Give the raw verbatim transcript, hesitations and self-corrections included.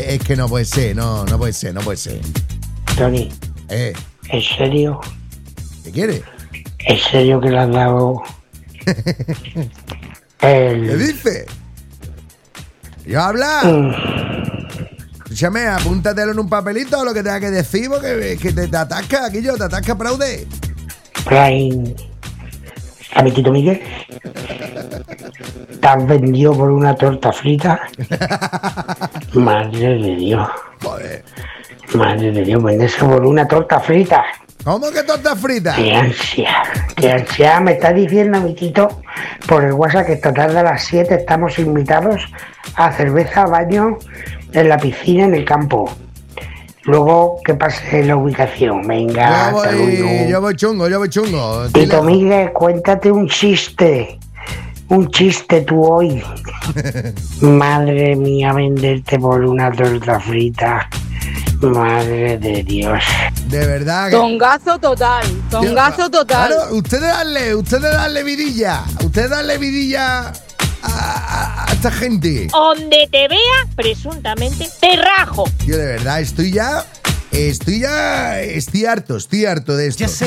que, es que no puede ser, no, no puede ser, no puede ser. Tony, Eh, ¿en serio? ¿qué quiere? ¿En serio que le has dado ¿Qué el... dice? Yo habla. Mm, Escúchame, apúntatelo en un papelito lo que tenga que decir, porque que te, te atasca, aquí yo, te atasca fraude. Prime... Amiguito Miguel, ¿te has vendido por una torta frita? Madre de Dios, Joder. madre de Dios, venderse por una torta frita. ¿Cómo que torta frita? Qué ansia, qué ansia. Me está diciendo mi Tito por el WhatsApp que esta tarde a las siete estamos invitados a cerveza, baño en la piscina en el campo. Luego que pase la ubicación. Venga, Yo hasta voy, luego. yo voy chungo, yo voy chungo. Tito Miguel, cuéntate un chiste. Un chiste tú hoy. Madre mía, venderte por una torta frita. Madre de Dios. De verdad que... Tongazo total, tongazo total. Claro, ustedes darle, ustedes darle vidilla. Ustedes darle vidilla a, a- a esta gente. Donde te vea, presuntamente, te rajo. Yo de verdad estoy ya... Estoy ya... Estoy harto, estoy harto de esto.